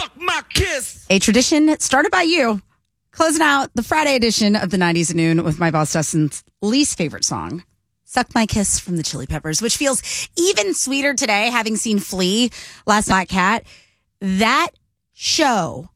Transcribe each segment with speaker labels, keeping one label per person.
Speaker 1: Suck my kiss.
Speaker 2: A tradition started by you. Closing out the Friday edition of the 90s at noon with my boss Dustin's least favorite song, Suck My Kiss from the Chili Peppers, which feels even sweeter today, having seen Flea last night, Cat. That show,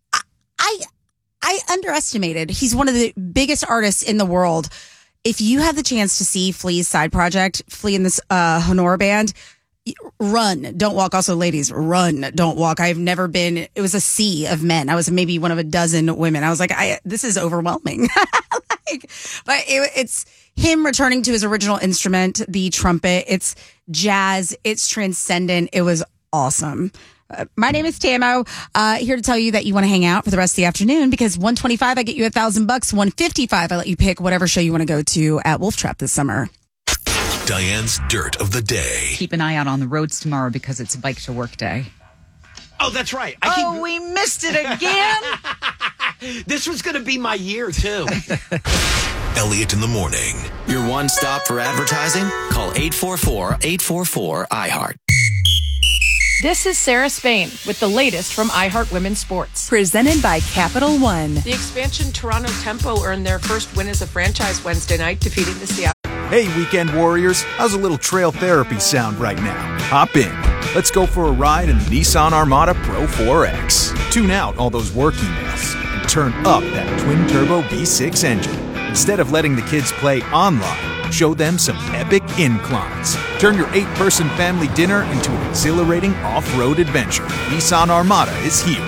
Speaker 2: I underestimated. He's one of the biggest artists in the world. If you have the chance to see Flea's side project, Flea in this Honora band, run, don't walk. Also, ladies, run, don't walk. I've never been, it was a sea of men. I was maybe one of a dozen women. I was like, this is overwhelming. But it's him returning to his original instrument, the trumpet. It's jazz. It's transcendent. It was awesome. My name is Tamo, here to tell you that you want to hang out for the rest of the afternoon because $125, I get you $1,000. $155, I let you pick whatever show you want to go to at Wolf Trap this summer.
Speaker 3: Diane's Dirt of the Day.
Speaker 4: Keep an eye out on the roads tomorrow because it's bike to work day.
Speaker 1: Oh, that's right.
Speaker 4: We missed it again.
Speaker 1: This was going to be my year, too.
Speaker 3: Elliot in the morning.
Speaker 5: Your one stop for advertising? Call 844-844-iHeart.
Speaker 6: This is Sarah Spain with the latest from iHeart Women's Sports.
Speaker 7: Presented by Capital One.
Speaker 6: The expansion Toronto Tempo earned their first win as a franchise Wednesday night, defeating the Seattle.
Speaker 8: Hey, weekend warriors, how's a little trail therapy sound right now? Hop in. Let's go for a ride in the Nissan Armada Pro 4X. Tune out all those work emails and turn up that twin-turbo V6 engine. Instead of letting the kids play online, show them some epic inclines. Turn your 8-person family dinner into an exhilarating off-road adventure. Nissan Armada is here.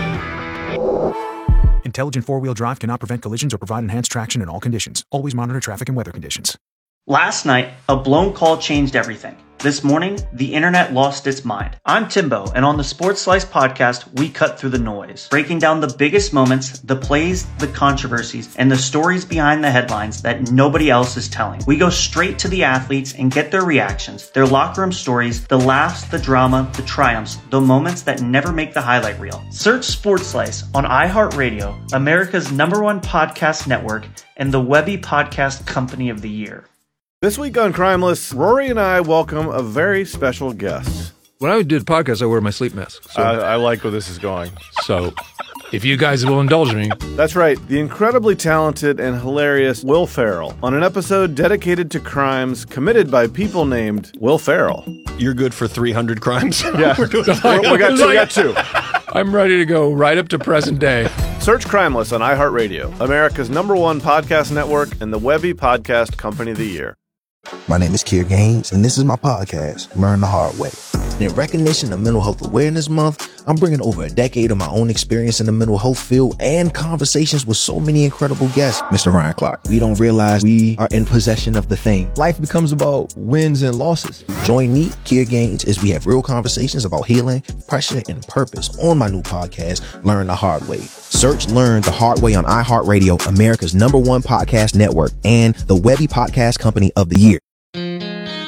Speaker 8: Intelligent four-wheel drive cannot prevent collisions or provide enhanced traction in all conditions. Always monitor traffic and weather conditions.
Speaker 9: Last night, a blown call changed everything. This morning, the internet lost its mind. I'm Timbo, and on the Sports Slice podcast, we cut through the noise, breaking down the biggest moments, the plays, the controversies, and the stories behind the headlines that nobody else is telling. We go straight to the athletes and get their reactions, their locker room stories, the laughs, the drama, the triumphs, the moments that never make the highlight reel. Search Sports Slice on iHeartRadio, America's #1 podcast network, and the Webby Podcast Company of the Year.
Speaker 10: This week on Crimeless, Rory and I welcome a very special guest.
Speaker 11: When I do the podcast, I wear my sleep mask. So.
Speaker 10: I like where this is going.
Speaker 11: So, if you guys will indulge me.
Speaker 10: That's right, the incredibly talented and hilarious Will Ferrell on an episode dedicated to crimes committed by people named Will Ferrell.
Speaker 12: You're good for 300 crimes?
Speaker 10: Yeah, we got two.
Speaker 11: I'm ready to go right up to present day.
Speaker 10: Search Crimeless on iHeartRadio, America's #1 podcast network, and the Webby Podcast Company of the Year.
Speaker 13: My name is Keir Gaines, and this is my podcast, Learn the Hard Way. In recognition of Mental Health Awareness Month, I'm bringing over a decade of my own experience in the mental health field and conversations with so many incredible guests. Mr. Ryan Clark, we don't realize we are in possession of the thing. Life becomes about wins and losses. Join me, Keir Gaines, as we have real conversations about healing, pressure, and purpose on my new podcast, Learn the Hard Way. Search Learn the Hard Way on iHeartRadio, America's #1 podcast network, and the Webby Podcast Company of the Year.